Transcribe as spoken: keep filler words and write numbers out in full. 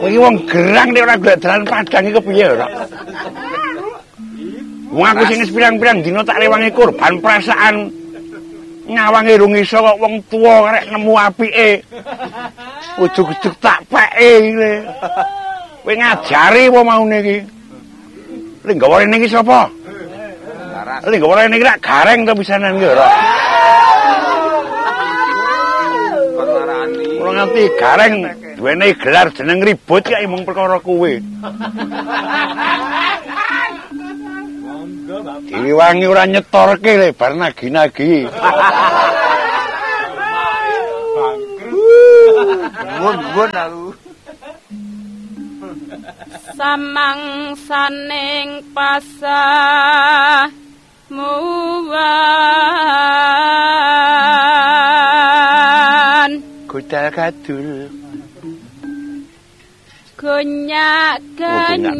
Kowe iki wong gerang nek ora golek dalan padang iki kepiye ora? Wong aku sing pirang-pirang dina tak rewangi korban perasaan ngawangi rung iso kok wong tuwa karek nemu apike. Ujug-ujug tak peke iki. Kowe ngajari apa maune iki? Lek gawe rene iki sapa? Lek gawe rene iki rak gareng to pisanan iki ora. Ora nganti gareng duwene gelar jeneng ribut ya mung perkara kuwe. Diwangi ora nyetorke le bar nagi-nagi. Won-won aku. Samang saning pasah muwan Gudal kadul gonyak ganyak